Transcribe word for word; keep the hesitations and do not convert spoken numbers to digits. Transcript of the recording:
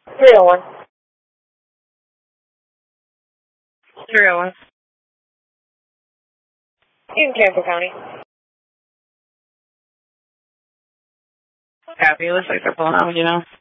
three oh one. three oh one. In Campbell County. Copy. Looks like they're pulling out, you know.